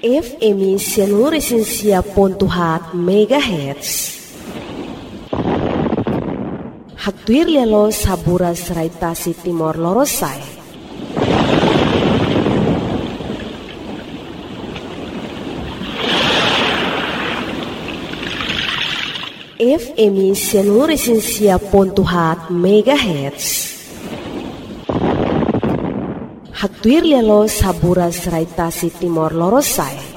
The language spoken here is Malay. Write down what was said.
FM Sianuresensia.4 MHz. Hatuir lelo sabura seraitasi Timor Lorosai. FM Sianuresensia.4 MHz. Hatuir lelo sabura seraitasi Timor Lorosai.